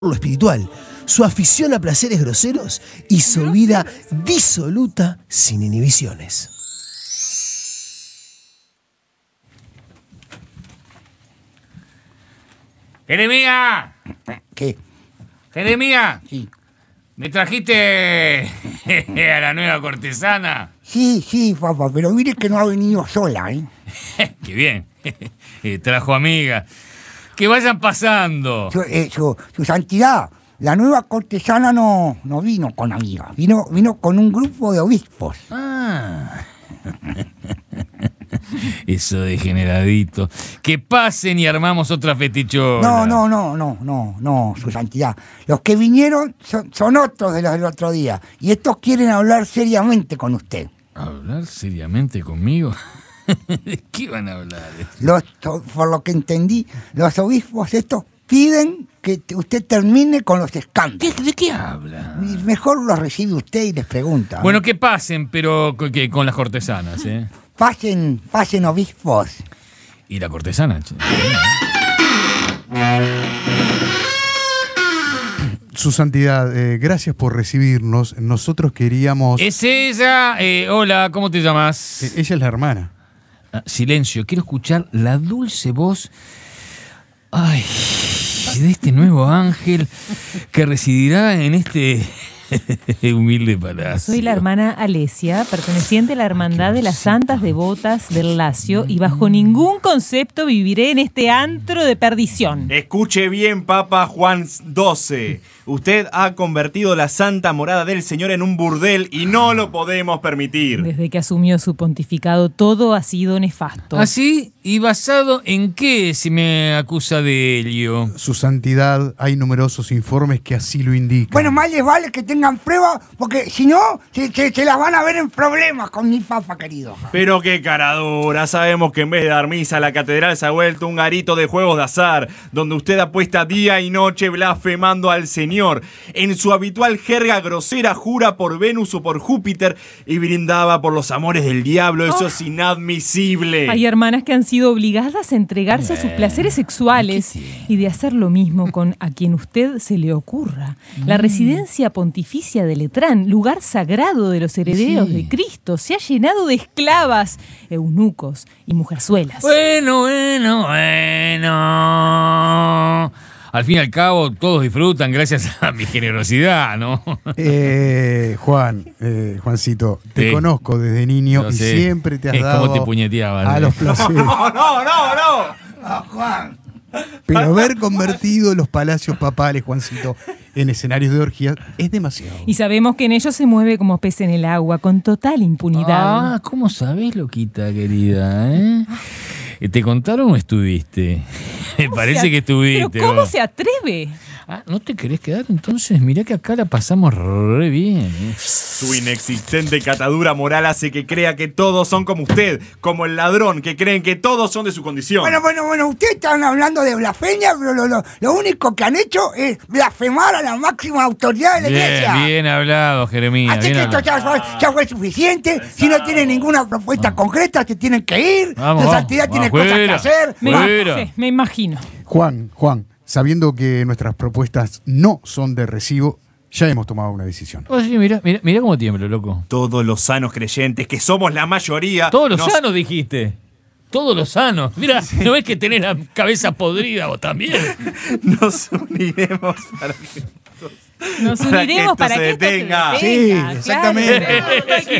lo espiritual, su afición a placeres groseros y su vida disoluta sin inhibiciones. ¡Jeremías! ¿Qué? ¡Jeremías! Sí. ¿Me trajiste a la nueva cortesana? Sí, papá, pero mire que no ha venido sola, ¿eh? ¡Qué bien! Trajo amiga. ¡Que vayan pasando! Su santidad, la nueva cortesana no vino con amigas, vino con un grupo de obispos. Ah. Eso degeneradito. Que pasen y armamos otra fetichona. No, su santidad. Los que vinieron son otros de los del otro día. Y estos quieren hablar seriamente con usted. ¿Hablar seriamente conmigo? ¿De qué van a hablar? Por lo que entendí, los obispos estos piden que usted termine con los escándalos. ¿De qué habla? Y mejor los recibe usted y les pregunta. Bueno, que pasen, pero con las cortesanas, ¿eh? Pasen obispos. ¿Y la cortesana? Che? Su santidad, gracias por recibirnos. Nosotros queríamos... Es ella. Hola, ¿cómo te llamas? Ella es la hermana. Silencio, quiero escuchar la dulce voz de este nuevo ángel que residirá en este humilde palacio. Soy la hermana Alesia, perteneciente a la Hermandad de las Santas Devotas del Lacio, y bajo ningún concepto viviré en este antro de perdición. Escuche bien, Papa Juan XII. Usted ha convertido la santa morada del Señor en un burdel y no lo podemos permitir. Desde que asumió su pontificado, todo ha sido nefasto. ¿Ah, sí? ¿Y basado en qué se me acusa de ello? Su santidad, hay numerosos informes que así lo indican. Bueno, más les vale que tengan pruebas, porque si no, se las van a ver en problemas con mi papa querido. Pero qué cara dura. Sabemos que en vez de dar misa, la catedral se ha vuelto un garito de juegos de azar, donde usted apuesta día y noche blasfemando al Señor. En su habitual jerga grosera jura por Venus o por Júpiter y brindaba por los amores del diablo. Eso es inadmisible. Hay hermanas que han sido obligadas a entregarse a sus placeres sexuales y de hacer lo mismo con a quien usted se le ocurra. La residencia pontificia de Letrán, lugar sagrado de los herederos de Cristo, se ha llenado de esclavas, eunucos y mujerzuelas. Bueno. Al fin y al cabo, todos disfrutan gracias a mi generosidad, ¿no? Juancito, te Sí. conozco desde niño y sé. siempre te has Es dado como te puñeteaban. a los placeres. No. Juan. Pero haber convertido los palacios papales, Juancito, en escenarios de orgías es demasiado. Y sabemos que en ellos se mueve como pez en el agua, con total impunidad. ¿Cómo sabés, loquita querida, eh? ¿Te contaron o estuviste? Me parece que estuviste. ¿Pero cómo vos. se atreve? ¿No te querés quedar entonces? Mirá que acá la pasamos re bien. Su inexistente catadura moral hace que crea que todos son como usted, como el ladrón, que creen que todos son de su condición. Bueno, ustedes están hablando de blasfemia, pero lo único que han hecho es blasfemar a la máxima autoridad de la iglesia. Bien hablado, Jeremías. Así que esto ya fue suficiente. Si no tienen ninguna propuesta concreta, se tienen que ir. Vamos, La santidad tiene afuera, cosas que hacer. Me imagino. Juan, sabiendo que nuestras propuestas no son de recibo, ya hemos tomado una decisión. Oye, mirá cómo tiemblo, loco. Todos los sanos creyentes, que somos la mayoría... Todos los sanos dijiste. Todos los sanos. Mira, ¿no ves que tenés la cabeza podrida vos también? Nos uniremos para que... Nos uniremos para que esto se detenga. Sí, claro. exactamente. Hay que